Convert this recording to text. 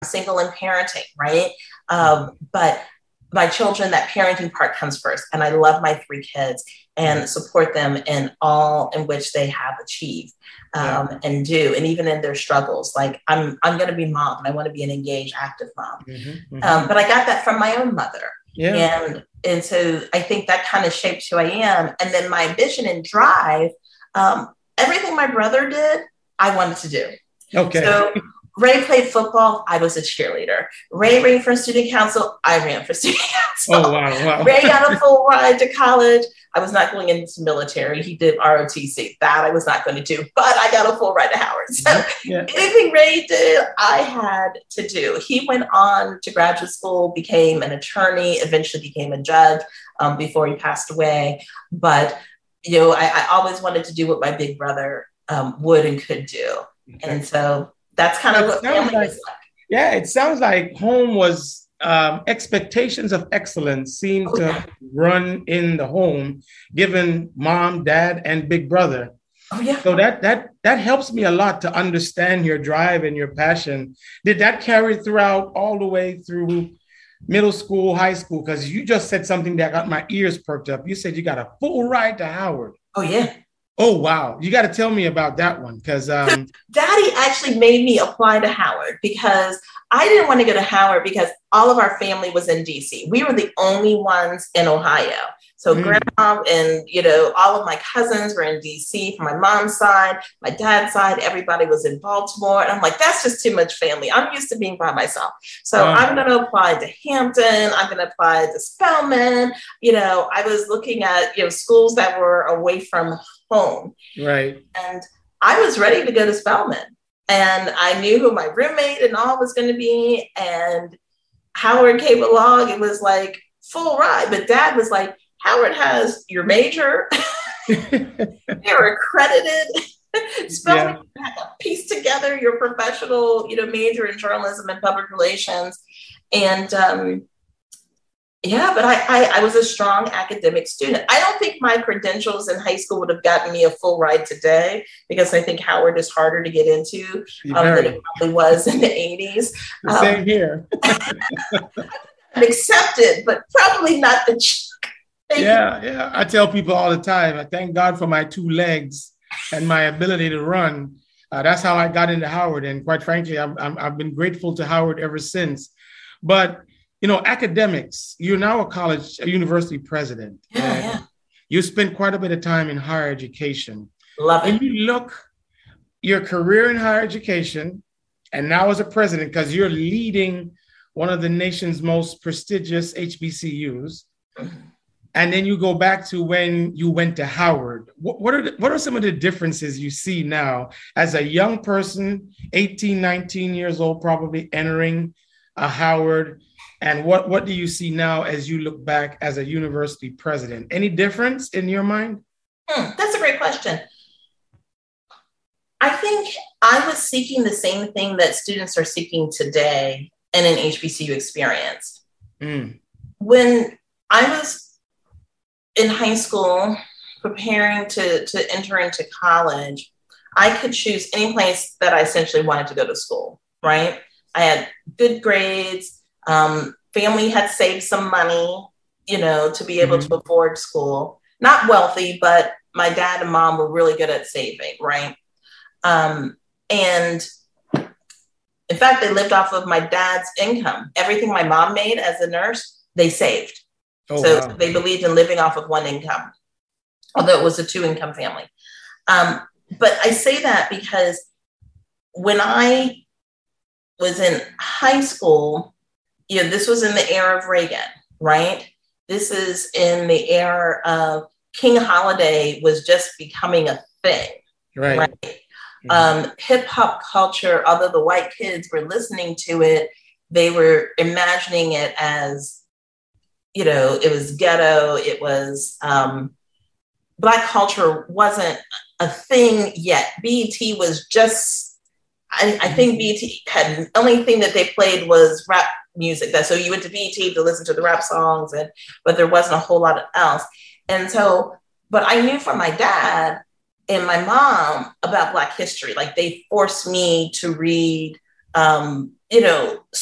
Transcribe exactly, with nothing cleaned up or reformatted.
single and parenting, right? Um, but my children, that parenting part comes first. And I love my three kids and support them in all in which they have achieved um, yeah. and do. And even in their struggles, like I'm, I'm going to be mom and I want to be an engaged, active mom. Mm-hmm, mm-hmm. Um, but I got that from my own mother. Yeah. And, and so I think that kind of shaped who I am. And then my vision and drive, um, everything my brother did, I wanted to do. Okay. So Ray played football. I was a cheerleader. Ray ran for student council. I ran for student council. Oh, wow, wow. Ray got a full ride to college. I was not going into military. He did R O T C. That I was not going to do, but I got a full ride to Howard. So yeah. anything Ray did, I had to do. He went on to graduate school, became an attorney, eventually became a judge um, before he passed away. But, you know, I, I always wanted to do what my big brother um, would and could do. Okay. And so that's kind of what family like, is like. Yeah, it sounds like home was um, expectations of excellence seem oh, to yeah. run in the home, given mom, dad, and big brother. Oh, yeah. So that that that helps me a lot to understand your drive and your passion. Did that carry throughout all the way through middle school, high school? Because you just said something that got my ears perked up. You said you got a full ride to Howard. Oh, yeah. Oh, wow. You got to tell me about that one because um... Daddy actually made me apply to Howard because I didn't want to go to Howard because all of our family was in D C. We were the only ones in Ohio. So mm. grandma and, you know, all of my cousins were in D C from my mom's side, my dad's side, everybody was in Baltimore. And I'm like, that's just too much family. I'm used to being by myself. So um, I'm going to apply to Hampton. I'm going to apply to Spelman. You know, I was looking at, you know, schools that were away from home. Right. And I was ready to go to Spelman. And I knew who my roommate and all was going to be. And Howard came along. It was like full ride. But Dad was like, Howard has your major. You're accredited. Spelman, yeah. had to piece together your professional, you know, major in journalism and public relations. And um, yeah, but I, I, I was a strong academic student. I don't think my credentials in high school would have gotten me a full ride today because I think Howard is harder to get into um, than it probably was in the eighties. The same um, here. I'm accepted, but probably not the check. Yeah, yeah. I tell people all the time, I thank God for my two legs and my ability to run. Uh, that's how I got into Howard. And quite frankly, I'm, I'm, I've been grateful to Howard ever since. But you know, academics, you're now a college, a university president. Yeah, yeah. You spent quite a bit of time in higher education. Love it. When you look your career in higher education and now as a president, because you're leading one of the nation's most prestigious H B C Us, mm-hmm. and then you go back to when you went to Howard. What, what are the, what are some of the differences you see now as a young person, eighteen, nineteen years old, probably entering a Howard? And what, what do you see now as you look back as a university president? Any difference in your mind? Hmm, that's a great question. I think I was seeking the same thing that students are seeking today in an H B C U experience. Mm. When I was in high school preparing to, to enter into college, I could choose any place that I essentially wanted to go to school, right? I had good grades. Um, family had saved some money, you know, to be able mm-hmm. to afford school. Not wealthy, but my dad and mom were really good at saving, right? Um, and in fact, they lived off of my dad's income. Everything my mom made as a nurse, they saved. Oh, so wow. They believed in living off of one income, although it was a two-income family. Um, but I say that because when I was in high school, you know, this was in the era of Reagan, right? This is in the era of King Holiday was just becoming a thing, right? right? Mm-hmm. Um, hip hop culture, although the white kids were listening to it, they were imagining it as, you know, it was ghetto. It was um, Black culture wasn't a thing yet. B E T was just, I, I think B E T had the only thing that they played was rap music. That so you went to B E T to listen to the rap songs, and but there wasn't a whole lot else. And so, but I knew from my dad and my mom about Black history. Like they forced me to read um, you know,